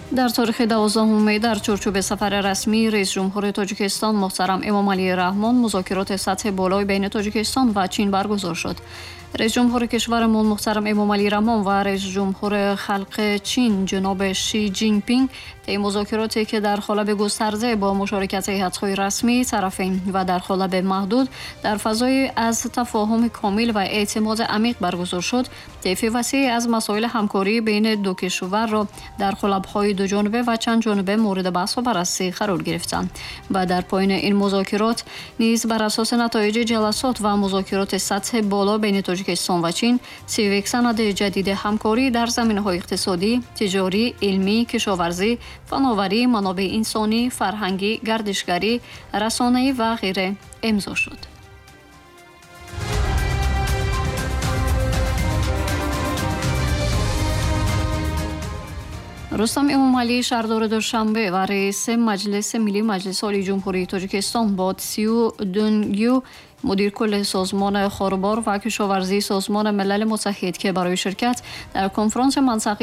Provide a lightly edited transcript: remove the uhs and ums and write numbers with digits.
در تاریخ 12 می در چارچوب سفر رسمی رئیس جمهور تاجیکستان محترم امامعلی رحمان مذاکرات سطح بالای بین تاجیکستان و چین برگزار شد. رئیس جمهور کشورمان محترم امامعلی رحمان و رئیس جمهور خلق چین جناب شی جین پینگ طی مذاکراتی که در قالب گسترده با مشارکت هیئت‌های رسمی طرفین و در قالب محدود در فضای از تفاهم کامل و اعتماد عمیق برگزار شد، طیف وسیعی از مسائل همکاری بین دو کشور را در قالب‌های دو جانبه و چند جانبه مورد بحث و بررسی قرار گرفتند و در پایان این مذاکرات نیز بر اساس نتایج جلسات و مذاکرات سطح بالا بین تاجیکستان و چین 31 سند جدید همکاری در زمینه‌های اقتصادی، تجاری، علمی، کشاورزی، فناوری، منابع انسانی، فرهنگی، گردشگری، رسانه‌ای و غیره امضا شد. رستم امامعلی شهردار دوشنبه و رئیس مجلس ملی مجلس عالی جمهوری تاجیکستان با تسیو دونگیو مدیر کل سازمان خاربار و کشاورزی سازمان ملل متحد که برای شرکت در کنفرانس منطقه‌ای